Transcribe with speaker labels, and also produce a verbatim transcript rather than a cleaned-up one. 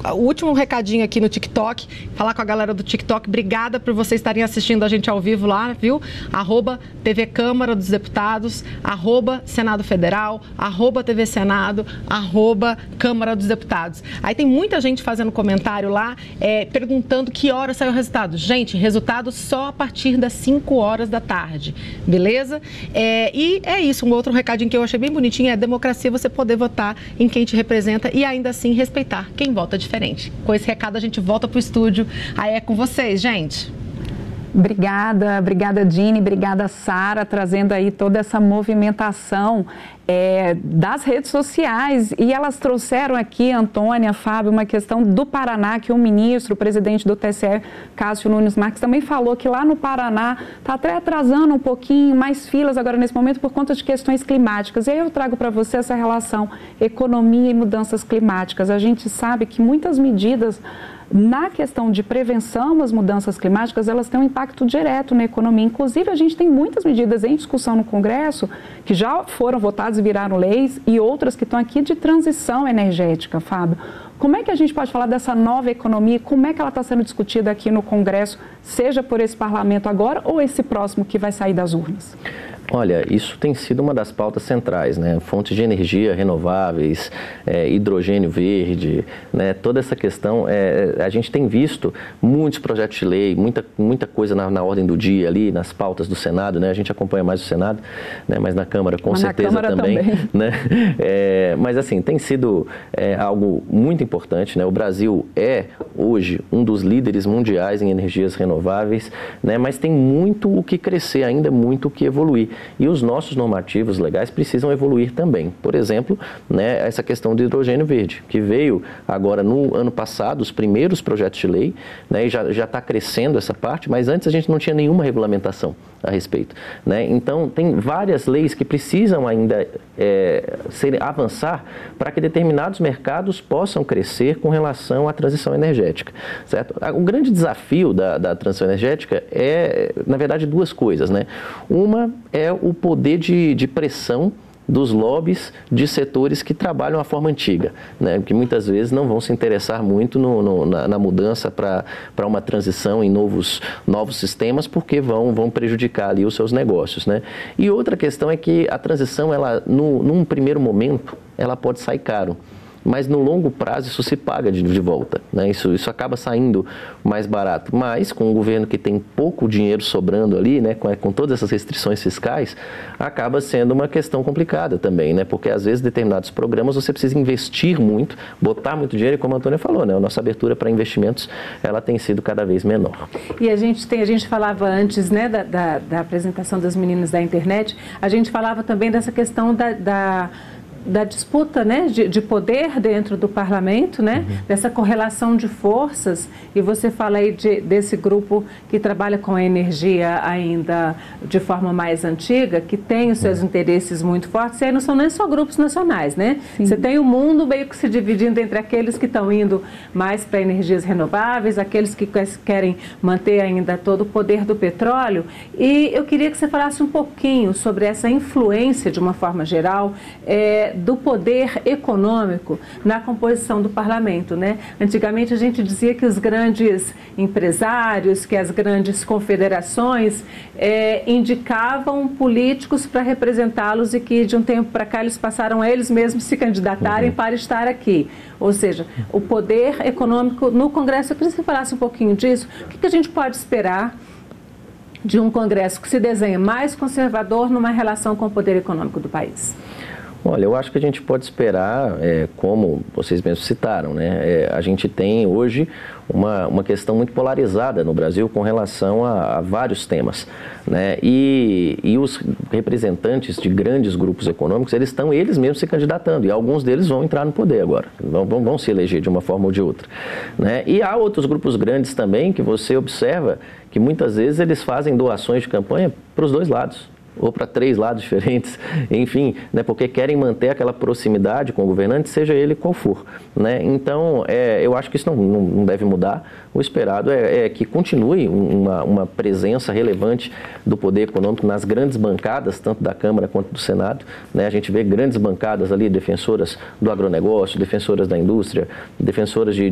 Speaker 1: o último recadinho aqui no TikTok, falar com a galera do TikTok, obrigada por vocês estarem assistindo a gente ao vivo lá, viu? Arroba T V Câmara dos Deputados, arroba Senado Federal, arroba T V Senado, arroba Câmara dos Deputados. Aí tem muita gente fazendo comentário lá, é, perguntando que hora saiu o resultado. Gente, resultado só a partir das cinco horas da tarde, beleza? É, e é isso, um outro recadinho que eu achei bem bonitinho é a democracia, você poder votar em quem te representa e ainda assim respeitar quem vota diferente. Com esse recado a gente volta pro estúdio, aí é com vocês, gente.
Speaker 2: Obrigada, obrigada Dini, obrigada Sara, trazendo aí toda essa movimentação é, das redes sociais. E elas trouxeram aqui, Antônia, Fábio, uma questão do Paraná, que o ministro, o presidente do T S E, Cássio Nunes Marques, também falou que lá no Paraná está até atrasando um pouquinho, mais filas agora nesse momento por conta de questões climáticas. E aí eu trago para você essa relação economia e mudanças climáticas. A gente sabe que muitas medidas na questão de prevenção às mudanças climáticas, elas têm um impacto direto na economia. Inclusive, a gente tem muitas medidas em discussão no Congresso que já foram votadas e viraram leis e outras que estão aqui de transição energética, Fábio. Como é que a gente pode falar dessa nova economia? Como é que ela está sendo discutida aqui no Congresso, seja por esse parlamento agora ou esse próximo que vai sair das urnas?
Speaker 3: Olha, isso tem sido uma das pautas centrais, né? Fontes de energia renováveis, é, hidrogênio verde, né? Toda essa questão, é, a gente tem visto muitos projetos de lei, muita, muita coisa na, na ordem do dia ali, nas pautas do Senado, né? A gente acompanha mais o Senado, né? Mas na Câmara com mas certeza Câmara também, também. Né? É, mas assim, tem sido é, algo muito importante, né? O Brasil é hoje um dos líderes mundiais em energias renováveis, né? Mas tem muito o que crescer ainda, muito o que evoluir. E os nossos normativos legais precisam evoluir também. Por exemplo, né, essa questão do hidrogênio verde, que veio agora no ano passado, os primeiros projetos de lei, né, e já já está crescendo essa parte, mas antes a gente não tinha nenhuma regulamentação a respeito, né? Então, tem várias leis que precisam ainda é, ser, avançar para que determinados mercados possam crescer com relação à transição energética, certo? O grande desafio da, da transição energética é, na verdade, duas coisas, né? Uma é o poder de, de pressão dos lobbies de setores que trabalham a forma antiga, né? Que muitas vezes não vão se interessar muito no, no, na, na mudança para para uma transição em novos, novos sistemas, porque vão, vão prejudicar ali os seus negócios, né? E outra questão é que a transição, ela, no, num primeiro momento, ela pode sair caro. Mas no longo prazo isso se paga de, de volta, né? Isso, isso acaba saindo mais barato. Mas com um governo que tem pouco dinheiro sobrando ali, né? com, com todas essas restrições fiscais, acaba sendo uma questão complicada também, né? Porque às vezes determinados programas você precisa investir muito, botar muito dinheiro, e como a Antônia falou, né? A nossa abertura para investimentos ela tem sido cada vez menor.
Speaker 2: E a gente tem, a gente falava antes, né, da, da, da apresentação das meninas da internet, a gente falava também dessa questão da, da da disputa, né, de, de poder dentro do parlamento, né, uhum. dessa correlação de forças, e você fala aí de, desse grupo que trabalha com a energia ainda de forma mais antiga, que tem os seus uhum. interesses muito fortes, e aí não são nem só grupos nacionais, né? Sim. Você tem o mundo meio que se dividindo entre aqueles que estão indo mais para energias renováveis, aqueles que querem manter ainda todo o poder do petróleo, e eu queria que você falasse um pouquinho sobre essa influência, de uma forma geral, é, do poder econômico na composição do parlamento, né? Antigamente a gente dizia que os grandes empresários, que as grandes confederações é, indicavam políticos para representá-los e que de um tempo para cá eles passaram a eles mesmos se candidatarem uhum. para estar aqui. Ou seja, o poder econômico no Congresso. Eu queria que você falasse um pouquinho disso. O que, que a gente pode esperar de um Congresso que se desenha mais conservador numa relação com o poder econômico do país?
Speaker 3: Olha, eu acho que a gente pode esperar, é, como vocês mesmos citaram, né? É, a gente tem hoje uma, uma questão muito polarizada no Brasil com relação a, a vários temas, né? E, e os representantes de grandes grupos econômicos, eles estão eles mesmos se candidatando, e alguns deles vão entrar no poder agora, vão, vão, vão se eleger de uma forma ou de outra, né? E há outros grupos grandes também que você observa que muitas vezes eles fazem doações de campanha para os dois lados, ou para três lados diferentes, enfim, né, porque querem manter aquela proximidade com o governante, seja ele qual for, né? Então, é, eu acho que isso não, não, não deve mudar. O esperado é, é que continue uma, uma presença relevante do poder econômico nas grandes bancadas, tanto da Câmara quanto do Senado, né? A gente vê grandes bancadas ali, defensoras do agronegócio, defensoras da indústria, defensoras de